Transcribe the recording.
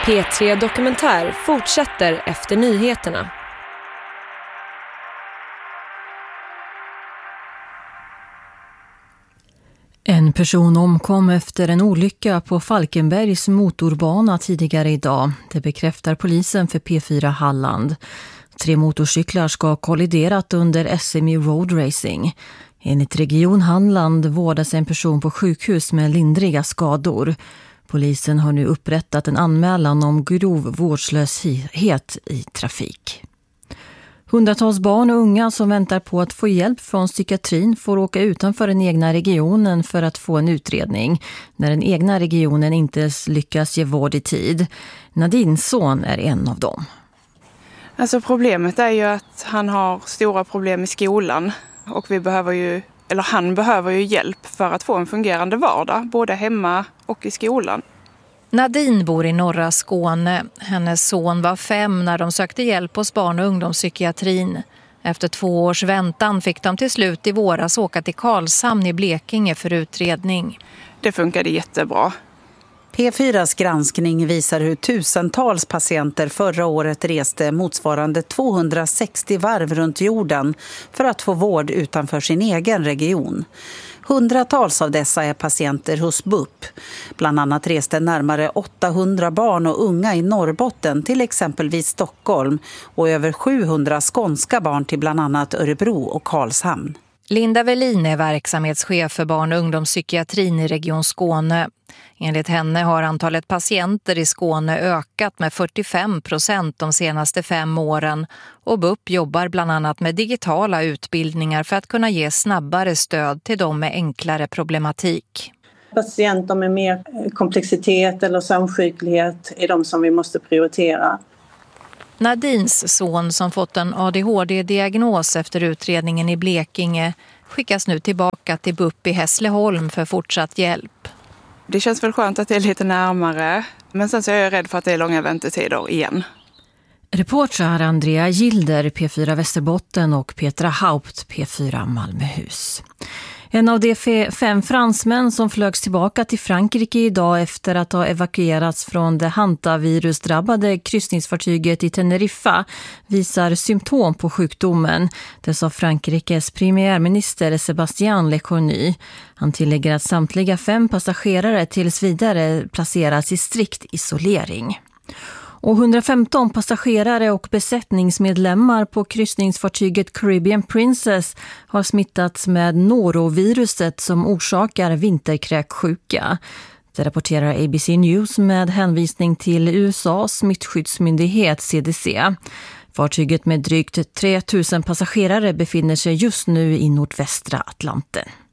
P3 Dokumentär fortsätter efter nyheterna. En person omkom efter en olycka på Falkenbergs motorbana tidigare idag. Det bekräftar polisen för P4 Halland. 3 motorcyklar ska ha kolliderat under SM i road racing. Enligt Region Halland vårdas en person på sjukhus med lindriga skador. Polisen har nu upprättat en anmälan om grov vårdslöshet i trafik. Hundratals barn och unga som väntar på att få hjälp från psykiatrin får åka utanför den egna regionen för att få en utredning när den egna regionen inte lyckas ge vård i tid. Nadins son är en av dem. Alltså problemet är ju att han har stora problem i skolan och han behöver ju hjälp för att få en fungerande vardag, både hemma och i skolan. Nadine bor i norra Skåne. Hennes son var 5 när de sökte hjälp hos barn- och ungdomspsykiatrin. Efter 2 års väntan fick de till slut i våras åka till Karlshamn i Blekinge för utredning. Det funkade jättebra. P4s granskning visar hur tusentals patienter förra året reste motsvarande 260 varv runt jorden för att få vård utanför sin egen region. Hundratals av dessa är patienter hos BUP. Bland annat reste närmare 800 barn och unga i Norrbotten till exempelvis Stockholm och över 700 skånska barn till bland annat Örebro och Karlshamn. Linda Velin är verksamhetschef för barn- och ungdomspsykiatrin i Region Skåne. Enligt henne har antalet patienter i Skåne ökat med 45% de senaste 5 åren och BUP jobbar bland annat med digitala utbildningar för att kunna ge snabbare stöd till dem med enklare problematik. Patienter med mer komplexitet eller samsjuklighet är de som vi måste prioritera. Nadins son som fått en ADHD-diagnos efter utredningen i Blekinge skickas nu tillbaka till BUP i Hässleholm för fortsatt hjälp. Det känns väl skönt att det är lite närmare, men sen så är jag rädd för att det är långa väntetider igen. Reportrar Andrea Gilder, P4 Västerbotten och Petra Haupt, P4 Malmöhus. En av de 5 fransmän som flögs tillbaka till Frankrike idag efter att ha evakuerats från det hantavirusdrabbade kryssningsfartyget i Teneriffa visar symptom på sjukdomen. Det sa Frankrikes premiärminister Sébastien Lecornu. Han tillägger att samtliga 5 passagerare tills vidare placeras i strikt isolering. Och 115 passagerare och besättningsmedlemmar på kryssningsfartyget Caribbean Princess har smittats med noroviruset som orsakar vinterkräksjuka. Det rapporterar ABC News med hänvisning till USAs smittskyddsmyndighet CDC. Fartyget med drygt 3000 passagerare befinner sig just nu i nordvästra Atlanten.